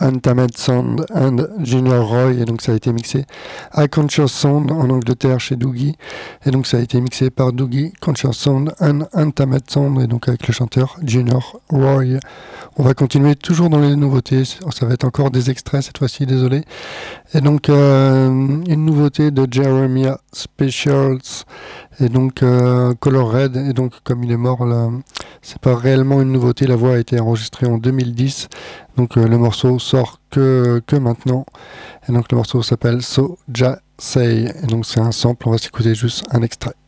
Untamed Sound and Junior Roy, et donc ça a été mixé à Conscious Sound en Angleterre chez Doogie, et donc ça a été mixé par Doogie, Conscious Sound and Untamed Sound, et donc avec le chanteur Junior Roy. On va continuer toujours dans les nouveautés, ça va être encore des extraits cette fois-ci, désolé. Et donc une nouveauté de Jeremiah Specials, et donc Color Red, et donc comme il est mort là, c'est pas réellement une nouveauté, la voix a été enregistrée en 2010, donc le morceau sort que maintenant, et donc le morceau s'appelle So Ja Say, et donc c'est un sample, on va s'écouter juste un extrait.